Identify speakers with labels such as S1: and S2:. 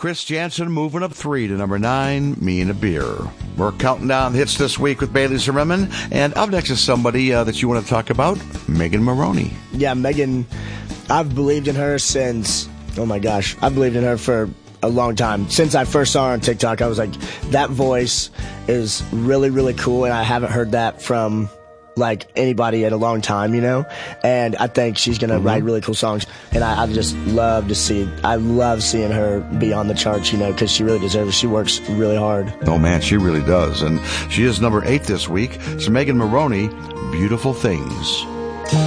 S1: Chris Jansen moving up 3 to number 9, Me and a Beer. We're counting down hits this week with Bailey Zimmerman. And up next is somebody that you want to talk about, Megan Moroney.
S2: Yeah, Megan, I've believed in her since, oh my gosh, I've believed in her for a long time. Since I first saw her on TikTok, I was like, that voice is really, really cool, and I haven't heard that from like anybody in a long time, you know? And I think she's going to write really cool songs, and I just love to see, I love seeing her be on the charts, you know, because she really deserves it. She works really hard.
S1: Oh man, she really does. And she is number 8 this week. So Megan Moroney, Beautiful Things.